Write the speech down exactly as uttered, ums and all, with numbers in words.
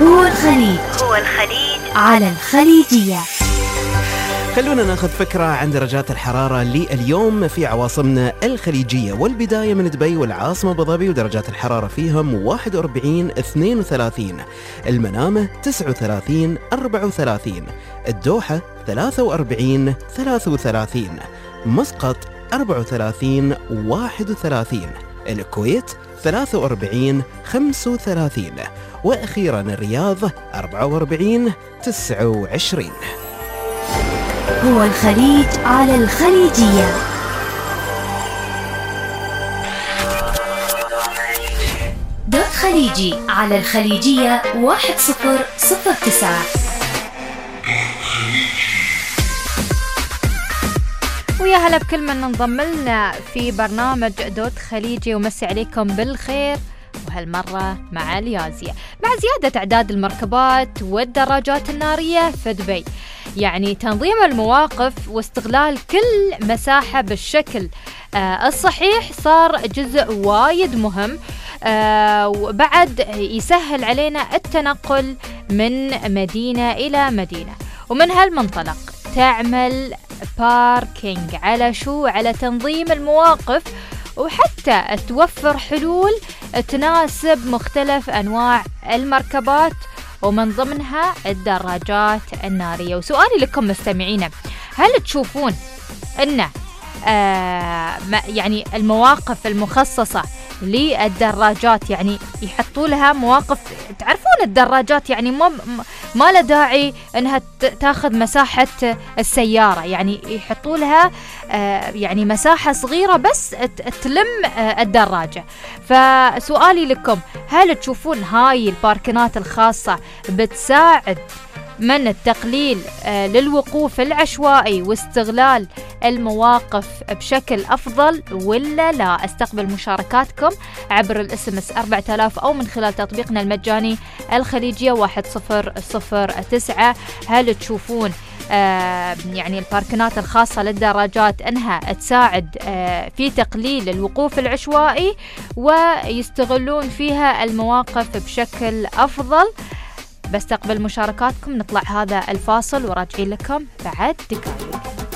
هو الخليج هو الخليج على الخليجية. خلونا ناخذ فكرة عن درجات الحرارة لليوم في عواصمنا الخليجية، والبداية من دبي والعاصمة أبو ظبي ودرجات الحرارة فيهم واحد وأربعين اثنين وثلاثين، المنامة تسعة وثلاثين أربعة وثلاثين، الدوحة ثلاثة وأربعين ثلاثة وثلاثين، مسقط أربعة وثلاثين واحد وثلاثين، الكويت ثلاثة وأربعين خمسة وثلاثين، وأخيرا الرياض أربعة وأربعين تسعة وعشرين. هو الخليج على الخليجية. دوت خليجي على الخليجية واحد صفر صفر تسعة. ويا هلا بكل من انضم لنا في برنامج دوت خليجي، ومسي عليكم بالخير، وهالمرة مع اليازية. مع زيادة أعداد المركبات والدراجات النارية في دبي، يعني تنظيم المواقف واستغلال كل مساحة بالشكل آه الصحيح صار جزء وايد مهم، آه وبعد يسهل علينا التنقل من مدينة إلى مدينة. ومن هالمنطلق تعمل باركينج على شو؟ على تنظيم المواقف، وحتى توفر حلول تناسب مختلف أنواع المركبات ومن ضمنها الدراجات النارية. وسؤالي لكم مستمعين، هل تشوفون أن آه يعني المواقف المخصصة للدراجات يعني يحطوا لها مواقف؟ تعرفون الدراجات يعني ما ما له داعي انها تاخذ مساحة السيارة، يعني يحطوا لها آه يعني مساحة صغيرة بس تلم آه الدراجة. فسؤالي لكم، هل تشوفون هاي الباركنات الخاصة بتساعد من التقليل آه للوقوف العشوائي واستغلال المواقف بشكل أفضل ولا لا؟ استقبل مشاركاتكم عبر الاس ام اس أربعة آلاف أو من خلال تطبيقنا المجاني الخليجية واحد صفر صفر تسعة. هل تشوفون آه يعني الباركنات الخاصة للدراجات أنها تساعد آه في تقليل الوقوف العشوائي ويستغلون فيها المواقف بشكل أفضل؟ بستقبل مشاركاتكم. نطلع هذا الفاصل وراجعين لكم بعد دقائق.